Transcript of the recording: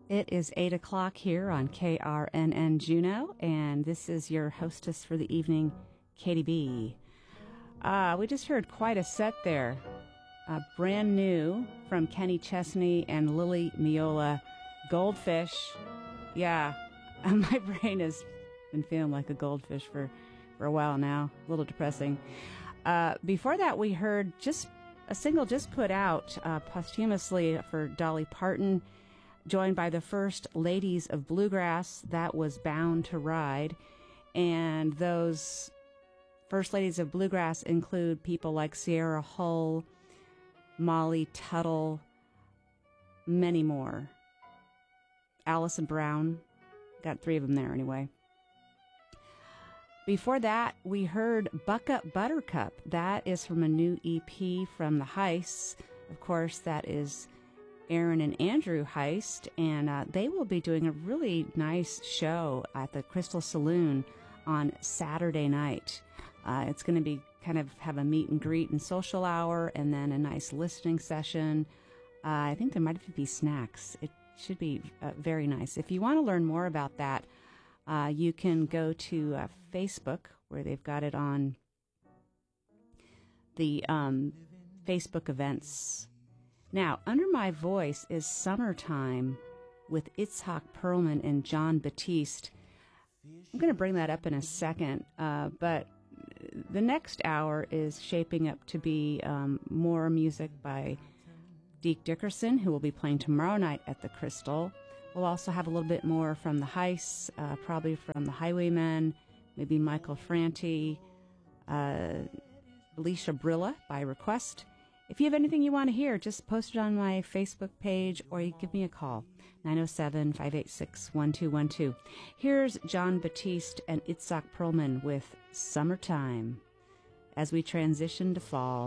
It is 8 o'clock here on KRNN Juneau, and this is your hostess for the evening, Katie B. We just heard quite a set there. Brand new from Kenny Chesney and Lily Miola, Goldfish. Yeah, my brain has been feeling like a goldfish for a while now. A little depressing. Before that, we heard just a single just put out posthumously for Dolly Parton, joined by the First Ladies of Bluegrass. That was Bound to Ride. And those First Ladies of Bluegrass include people like Sierra Hull, Molly Tuttle, many more. Allison Brown. Got 3 of them there anyway. Before that, we heard Buck Up Buttercup. That is from a new EP from the Heists. Of course, that is Aaron and Andrew Heist, and they will be doing a really nice show at the Crystal Saloon on Saturday night. It's going to be kind of have a meet and greet and social hour, and then a nice listening session. I think there might be snacks. It should be very nice. If you want to learn more about that, you can go to Facebook, where they've got it on the Facebook events. Now, Under My Voice is Summertime with Itzhak Perlman and John Batiste. I'm going to bring that up in a second, but the next hour is shaping up to be more music by Deke Dickerson, who will be playing tomorrow night at the Crystal. We'll also have a little bit more from the Heists, probably from the Highwaymen, maybe Michael Franti, Alicia Brilla by request. If you have anything you want to hear, just post it on my Facebook page or you give me a call, 907-586-1212. Here's John Batiste and Itzhak Perlman with Summertime as we transition to fall.